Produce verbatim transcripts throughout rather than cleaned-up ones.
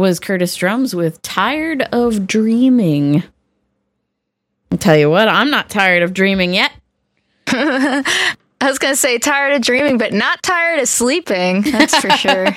was Curtis Drums with Tired of Dreaming. I'll tell you what, I'm not tired of dreaming yet. I was going to say tired of dreaming, but not tired of sleeping. That's for sure.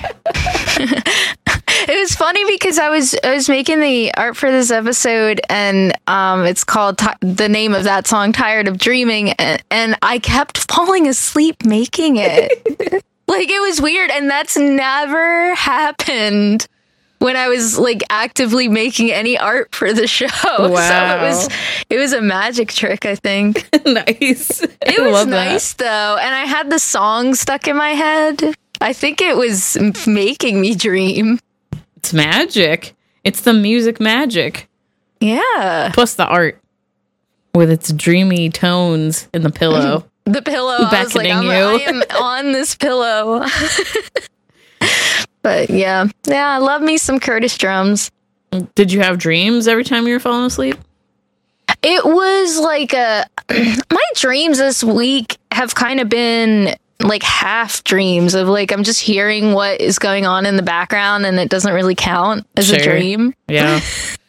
It was funny because I was I was making the art for this episode, and um, it's called t- the name of that song, "Tired of Dreaming," and, and I kept falling asleep making it. Like, it was weird, and that's never happened when I was like actively making any art for the show. Wow. So it was it was a magic trick, I think. Nice. It I was love nice that. though, and I had the song stuck in my head. I think it was making me dream. It's magic. It's the music magic. Yeah. Plus the art with its dreamy tones in the pillow. The pillow. I was like, Beckoning I'm, you. I am on this pillow. But yeah. Yeah, I love me some Curtis Drums. Did you have dreams every time you were falling asleep? It was like a... My dreams this week have kind of been like half dreams of like, I'm just hearing what is going on in the background and it doesn't really count as Sure. a dream. Yeah.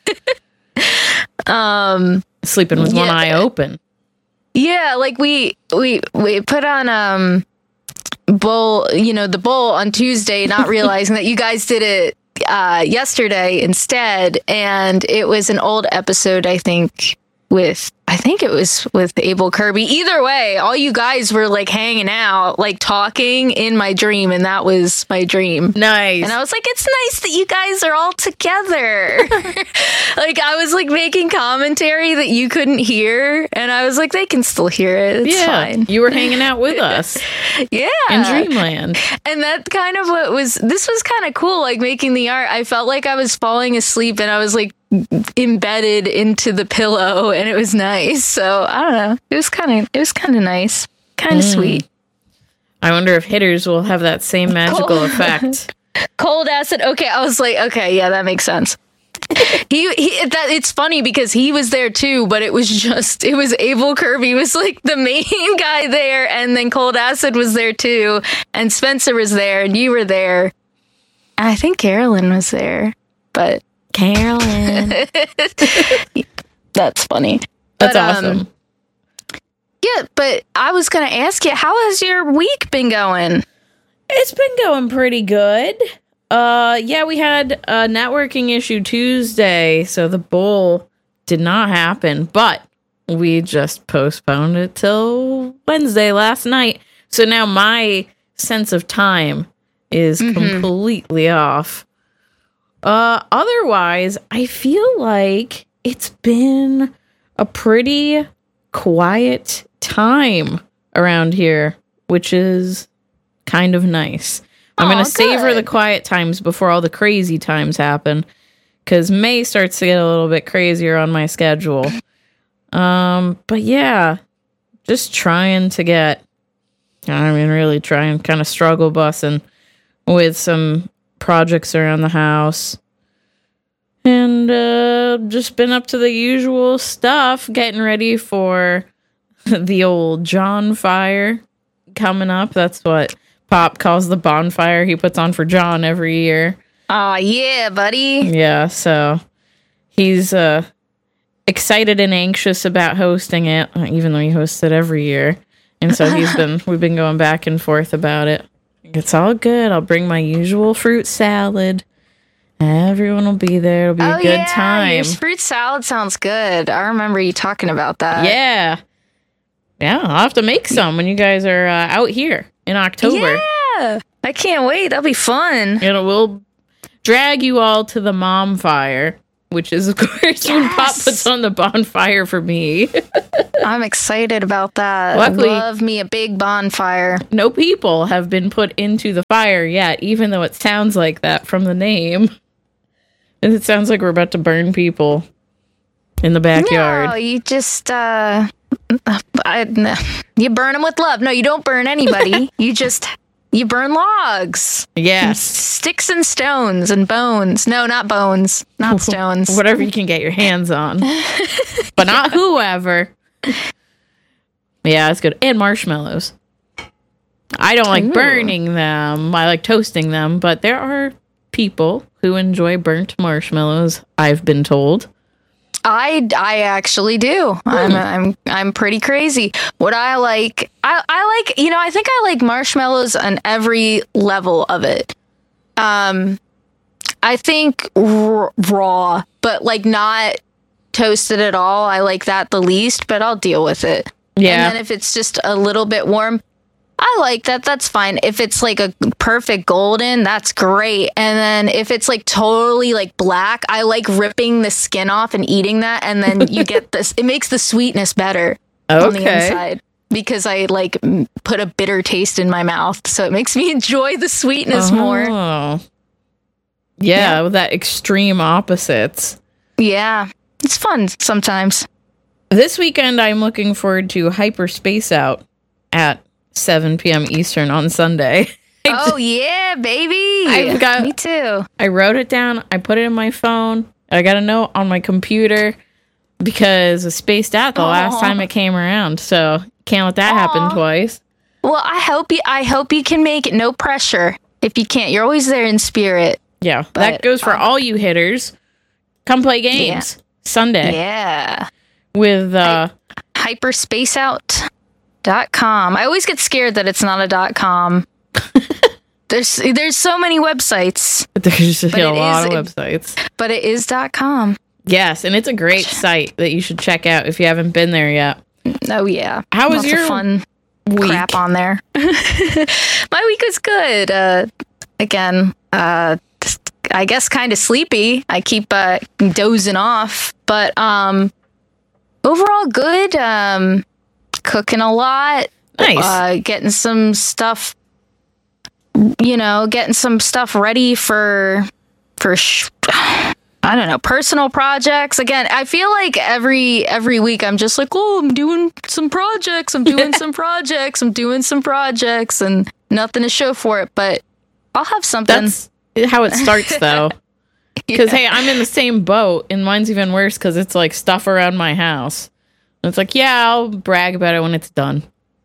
um, Sleeping with yeah. one eye open. Yeah, like we we we put on um bowl, you know, the bowl on Tuesday, not realizing that you guys did it uh yesterday instead, and it was an old episode, I think, with I think it was with Abel Kirby. Either way, all you guys were like hanging out, like talking in my dream, and that was my dream. Nice. And I was like, it's nice that you guys are all together. Like, I was like making commentary that you couldn't hear, and I was like, they can still hear it. It's yeah, fine. you were hanging out with us Yeah. in Dreamland. And that kind of what was, this was kind of cool, like making the art. I felt like I was falling asleep and I was like embedded into the pillow, and it was nice. So I don't know. It was kind of, it was kind of nice. Kind of mm. sweet. I wonder if hitters will have that same magical Cold. effect. Cold acid. Okay. I was like, okay, yeah, that makes sense. he, he that it's funny because he was there too, but it was just it was Abel Kirby was like the main guy there, and then Cold Acid was there too, and Spencer was there, and you were there, and I think Carolyn was there, but Carolyn. That's funny. That's but, awesome. Um, yeah, but I was gonna ask you, how has your week been going? It's been going pretty good. Uh, yeah, we had a networking issue Tuesday, so the bowl did not happen, but we just postponed it till Wednesday last night. So now my sense of time is mm-hmm. completely off. Uh, otherwise, I feel like it's been a pretty quiet time around here, which is kind of nice. I'm going to savor the quiet times before all the crazy times happen, because May starts to get a little bit crazier on my schedule. Um, but yeah, just trying to get, I mean, really trying, kind of struggle bussing with some projects around the house. And uh, just been up to the usual stuff, getting ready for the old John Fire coming up. That's what Pop calls the bonfire he puts on for John every year. Aw, yeah, buddy. Yeah, so he's uh, excited and anxious about hosting it, even though he hosts it every year. And so he's been we've been going back and forth about it. It's all good. I'll bring my usual fruit salad. Everyone will be there. It'll be oh, a good yeah, time. Your fruit salad sounds good. I remember you talking about that. Yeah. Yeah, I'll have to make some when you guys are uh, out here in October. Yeah. I can't wait. That'll be fun. And we'll drag you all to the mom fire, which is, of course, yes. when Pop puts on the bonfire for me. I'm excited about that. Luckily, love me a big bonfire. No people have been put into the fire yet, even though it sounds like that from the name. And it sounds like we're about to burn people in the backyard. No, you just, uh, I, you burn them with love. No, you don't burn anybody. You just, you burn logs. Yes. Sticks and stones and bones. No, not bones. Not stones. Whatever you can get your hands on. But not whoever. Yeah, it's good. And marshmallows. I don't like Ooh. burning them. I like toasting them, but there are people who enjoy burnt marshmallows, I've been told. I, I actually do. Hmm. I'm I'm I'm pretty crazy. What I like, I, I like, you know, I think I like marshmallows on every level of it. Um, I think r- raw, but like not toasted at all. I like that the least, but I'll deal with it. Yeah. And then if it's just a little bit warm, I like that. That's fine. If it's like a perfect golden, that's great. And then if it's like totally like black, I like ripping the skin off and eating that. And then you get this, it makes the sweetness better okay. on the inside because I like m- put a bitter taste in my mouth. So it makes me enjoy the sweetness oh. more. Yeah, Yeah. with that extreme opposites. Yeah. It's fun sometimes. This weekend, I'm looking forward to Hyperspace Out at seven p.m. Eastern on Sunday. Oh, yeah, baby. I've got, Me too. I wrote it down. I put it in my phone. I got a note on my computer because it spaced out the Aww. last time it came around. So can't let that Aww. happen twice. Well, I hope you, I hope you can make it. No pressure. If you can't, you're always there in spirit. Yeah, but, that goes for um, all you hitters. Come play games yeah. Sunday. Yeah. With uh, Hy- hyperspaceout dot com. I always get scared that it's not a dot com. there's there's so many websites. There's a lot is, of websites. It, but it is dot com. Yes, and it's a great site that you should check out if you haven't been there yet. Oh yeah. How was Lots your of fun week? Crap on there? My week was good. Uh, again, uh, I guess kind of sleepy. I keep uh, dozing off, but um, overall good. Um, cooking a lot. Nice. Uh, getting some stuff, you know, getting some stuff ready for, for, sh- I don't know, personal projects. Again, I feel like every, every week I'm just like, oh, I'm doing some projects. I'm doing some projects. I'm doing some projects and nothing to show for it, but I'll have something. That's how it starts though. Because, yeah. hey, I'm in the same boat, and mine's even worse because it's like stuff around my house. And it's like, yeah, I'll brag about it when it's done.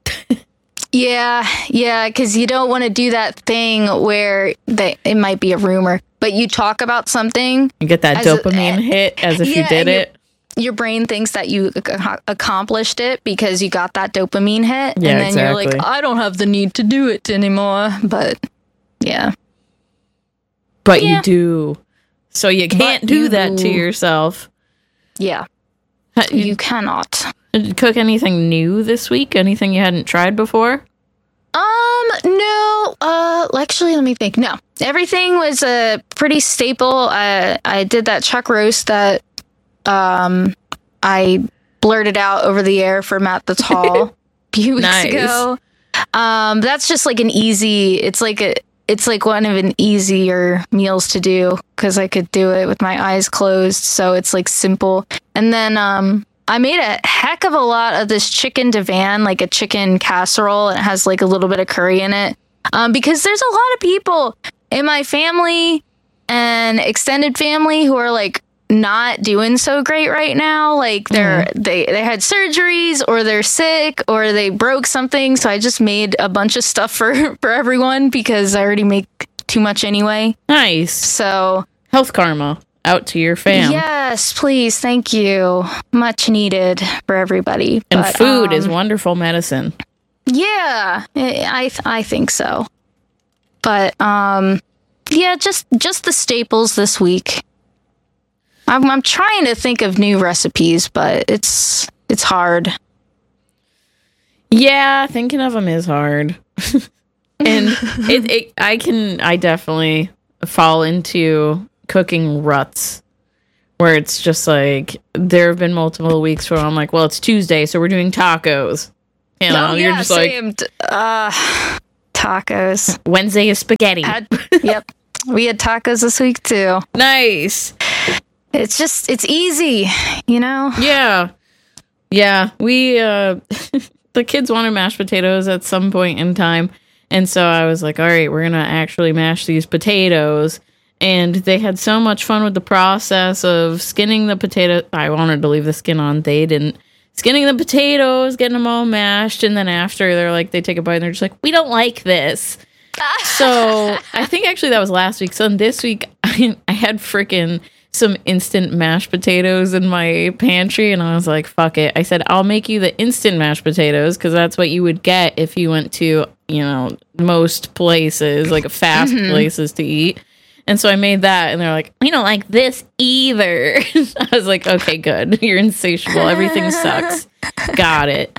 yeah, yeah, because you don't want to do that thing where they, it might be a rumor, but you talk about something. You get that dopamine a, hit as if yeah, you did it. Your, your brain thinks that you ac- accomplished it because you got that dopamine hit. Yeah, and then exactly. you're like, I don't have the need to do it anymore. But, yeah. But yeah. you do. So you can't but do you, that to yourself. Yeah. You, you cannot. Did you cook anything new this week? Anything you hadn't tried before? Um, no. Uh, actually, let me think. No. Everything was a uh, pretty staple. I, I did that chuck roast that um, I blurted out over the air for Matt That's Hall a few weeks nice. ago. Um, that's just like an easy, it's like a, it's like one of an easier meals to do because I could do it with my eyes closed. So it's like simple. And then um, I made a heck of a lot of this chicken divan, like a chicken casserole. And it has like a little bit of curry in it um, because there's a lot of people in my family and extended family who are like not doing so great right now. Like they're mm. they they had surgeries or they're sick or they broke something. So I just made a bunch of stuff for for everyone because I already make too much anyway. Nice. So health karma out to your fam. Yes, please. Thank you. Much needed for everybody. And but, food um, is wonderful medicine. Yeah, I I think so. But um yeah, just just the staples this week. I'm, I'm trying to think of new recipes, but it's it's hard. Yeah, thinking of them is hard. And it, it, I can, I definitely fall into cooking ruts where it's just like, there have been multiple weeks where I'm like, well, it's Tuesday, so we're doing tacos. You know, oh, yeah, you're just same. like, uh, tacos. Wednesday is spaghetti. Had, yep. We had tacos this week too. Nice. It's just, it's easy, you know? Yeah. Yeah. We, uh, the kids wanted mashed potatoes at some point in time. And so I was like, all right, we're going to actually mash these potatoes. And they had so much fun with the process of skinning the potato. I wanted to leave the skin on. They didn't. Skinning the potatoes, getting them all mashed. And then after, they're like, they take a bite and they're just like, we don't like this. So I think actually that was last week. So this week I, I had freaking some instant mashed potatoes in my pantry, and I was like, fuck it. I said, I'll make you the instant mashed potatoes because that's what you would get if you went to, you know, most places, like fast mm-hmm. places to eat. And so I made that, and they're like, we don't like this either. I was like, okay, good. You're insatiable. Everything sucks. Got it.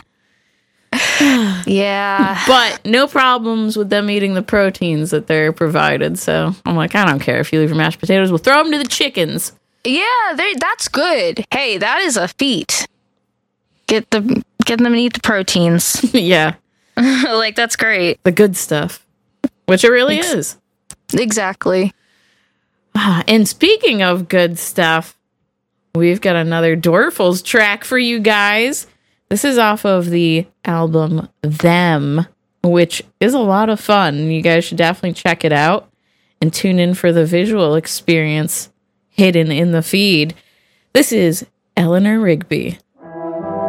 Yeah. But no problems with them eating the proteins that they're provided. So I'm like, I don't care if you leave your mashed potatoes. We'll throw them to the chickens. Yeah, they, that's good. Hey, that is a feat. Get the get them to eat the proteins. Yeah. Like, that's great. The good stuff. Which it really Ex- is. Exactly. And speaking of good stuff, we've got another Dwarfles track for you guys. This is off of the album Them, which is a lot of fun. You guys should definitely check it out and tune in for the visual experience hidden in the feed. This is Eleanor Rigby.